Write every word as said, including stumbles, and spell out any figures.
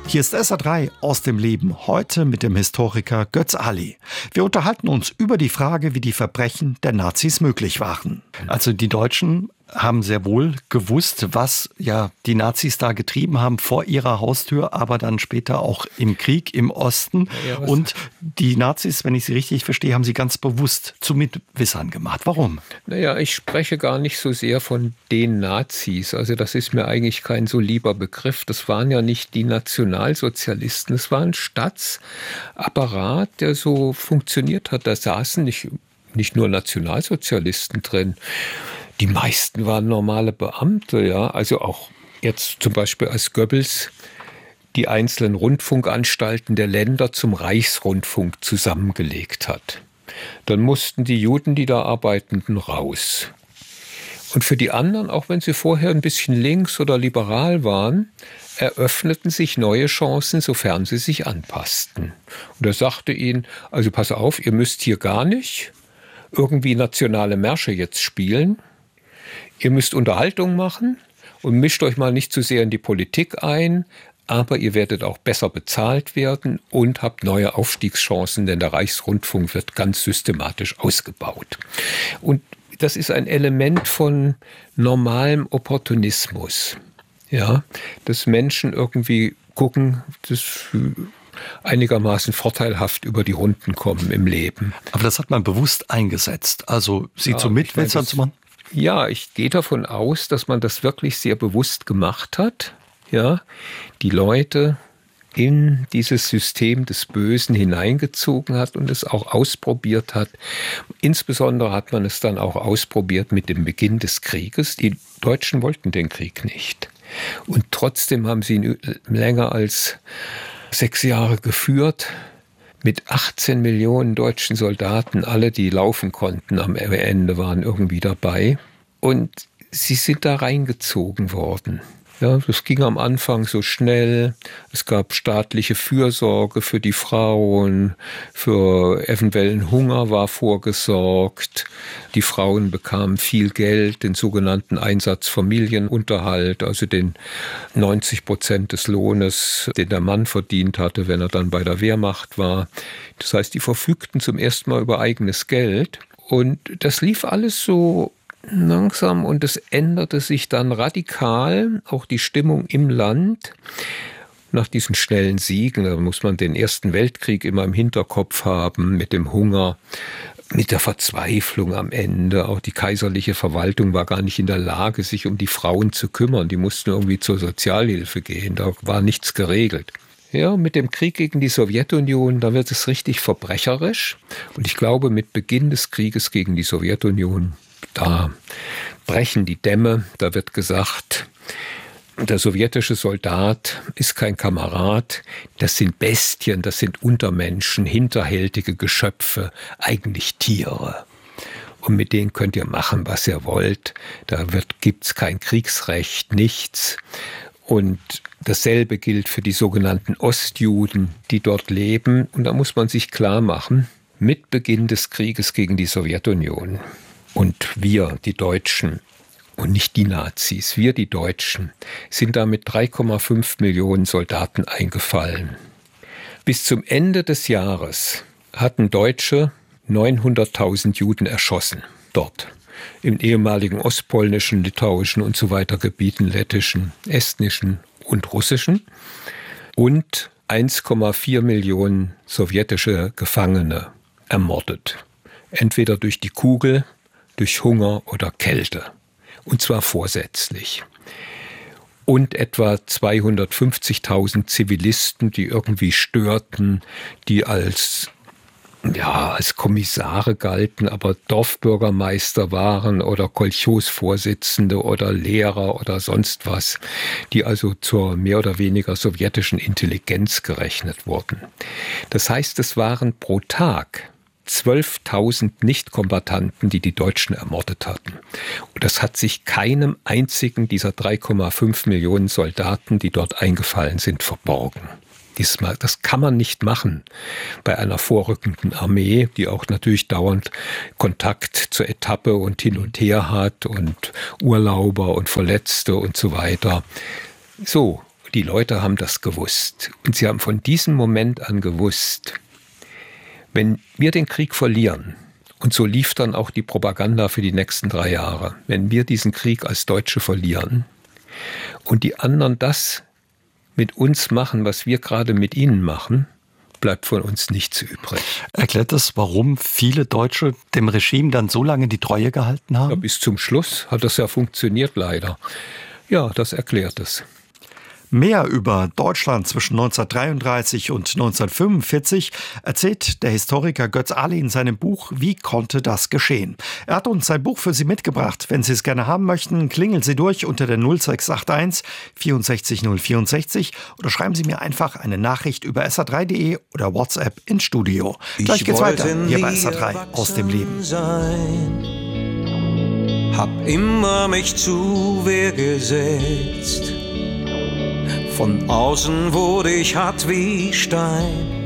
Hier ist S R drei aus dem Leben, heute mit dem Historiker Götz Ali. Wir unterhalten uns über die Frage, wie die Verbrechen der Nazis möglich waren. Also die Deutschen haben sehr wohl gewusst, was ja die Nazis da getrieben haben vor ihrer Haustür, aber dann später auch im Krieg im Osten. Ja, und die Nazis, wenn ich sie richtig verstehe, haben sie ganz bewusst zu Mitwissern gemacht. Warum? Naja, ich spreche gar nicht so sehr von den Nazis. Also das ist mir eigentlich kein so lieber Begriff. Das waren ja nicht die Nationalsozialisten. Es war ein Staatsapparat, der so funktioniert hat. Da saßen nicht, nicht nur Nationalsozialisten drin. Die meisten waren normale Beamte, ja. Also auch jetzt zum Beispiel als Goebbels die einzelnen Rundfunkanstalten der Länder zum Reichsrundfunk zusammengelegt hat. Dann mussten die Juden, die da arbeiteten, raus. Und für die anderen, auch wenn sie vorher ein bisschen links oder liberal waren, eröffneten sich neue Chancen, sofern sie sich anpassten. Und er sagte ihnen, also pass auf, ihr müsst hier gar nicht irgendwie nationale Märsche jetzt spielen. Ihr müsst Unterhaltung machen und mischt euch mal nicht zu sehr in die Politik ein, aber ihr werdet auch besser bezahlt werden und habt neue Aufstiegschancen, denn der Reichsrundfunk wird ganz systematisch ausgebaut. Und das ist ein Element von normalem Opportunismus, ja, dass Menschen irgendwie gucken, dass einigermaßen vorteilhaft über die Runden kommen im Leben. Aber das hat man bewusst eingesetzt, also sie ja, zu Mitwitzern zu machen? Ja, ich gehe davon aus, dass man das wirklich sehr bewusst gemacht hat. Ja, die Leute in dieses System des Bösen hineingezogen hat und es auch ausprobiert hat. Insbesondere hat man es dann auch ausprobiert mit dem Beginn des Krieges. Die Deutschen wollten den Krieg nicht. Und trotzdem haben sie ihn länger als sechs Jahre geführt. Mit achtzehn Millionen deutschen Soldaten, alle, die laufen konnten am Ende, waren irgendwie dabei. Und sie sind da reingezogen worden. Ja, das ging am Anfang so schnell. Es gab staatliche Fürsorge für die Frauen, für eventuellen Hunger war vorgesorgt. Die Frauen bekamen viel Geld, den sogenannten Einsatzfamilienunterhalt, also den neunzig Prozent des Lohnes, den der Mann verdient hatte, wenn er dann bei der Wehrmacht war. Das heißt, die verfügten zum ersten Mal über eigenes Geld. Und das lief alles so langsam und es änderte sich dann radikal, auch die Stimmung im Land. Nach diesen schnellen Siegen, da muss man den Ersten Weltkrieg immer im Hinterkopf haben, mit dem Hunger, mit der Verzweiflung am Ende. Auch die kaiserliche Verwaltung war gar nicht in der Lage, sich um die Frauen zu kümmern. Die mussten irgendwie zur Sozialhilfe gehen, da war nichts geregelt. Ja, mit dem Krieg gegen die Sowjetunion, da wird es richtig verbrecherisch. Und ich glaube, mit Beginn des Krieges gegen die Sowjetunion, da brechen die Dämme, da wird gesagt, der sowjetische Soldat ist kein Kamerad, das sind Bestien, das sind Untermenschen, hinterhältige Geschöpfe, eigentlich Tiere. Und mit denen könnt ihr machen, was ihr wollt. Da gibt es kein Kriegsrecht, nichts. Und dasselbe gilt für die sogenannten Ostjuden, die dort leben. Und da muss man sich klar machen, mit Beginn des Krieges gegen die Sowjetunion, und wir, die Deutschen, und nicht die Nazis, wir, die Deutschen, sind da mit drei Komma fünf Millionen Soldaten eingefallen. Bis zum Ende des Jahres hatten Deutsche neunhunderttausend Juden erschossen, dort. Im ehemaligen ostpolnischen, litauischen und so weiter Gebieten, lettischen, estnischen und russischen. Und eins Komma vier Millionen sowjetische Gefangene ermordet. Entweder durch die Kugel, durch Hunger oder Kälte. Und zwar vorsätzlich. Und etwa zweihundertfünfzigtausend Zivilisten, die irgendwie störten, die als, ja, als Kommissare galten, aber Dorfbürgermeister waren oder Kolchosvorsitzende oder Lehrer oder sonst was, die also zur mehr oder weniger sowjetischen Intelligenz gerechnet wurden. Das heißt, es waren pro Tag zwölftausend Nichtkombattanten, die die Deutschen ermordet hatten. Und das hat sich keinem einzigen dieser drei Komma fünf Millionen Soldaten, die dort eingefallen sind, verborgen. Das kann man nicht machen bei einer vorrückenden Armee, die auch natürlich dauernd Kontakt zur Etappe und hin und her hat und Urlauber und Verletzte und so weiter. So, Die Leute haben das gewusst. Und sie haben von diesem Moment an gewusst, wenn wir den Krieg verlieren, und so lief dann auch die Propaganda für die nächsten drei Jahre, wenn wir diesen Krieg als Deutsche verlieren und die anderen das mit uns machen, was wir gerade mit ihnen machen, bleibt von uns nichts übrig. Erklärt das, warum viele Deutsche dem Regime dann so lange die Treue gehalten haben? Ja, bis zum Schluss hat das ja funktioniert, leider. Ja, das erklärt es. Mehr über Deutschland zwischen neunzehnhundertdreiunddreißig und neunzehnhundertfünfundvierzig erzählt der Historiker Götz Ali in seinem Buch Wie konnte das geschehen? Er hat uns sein Buch für Sie mitgebracht. Wenn Sie es gerne haben möchten, klingeln Sie durch unter der null sechs acht eins vierundsechzig null vierundsechzig oder schreiben Sie mir einfach eine Nachricht über S R drei punkt de oder WhatsApp ins Studio. Gleich geht's weiter hier bei S R drei aus dem Leben. Sein. Hab immer mich zu Wehr gesetzt. Von außen wurde ich hart wie Stein.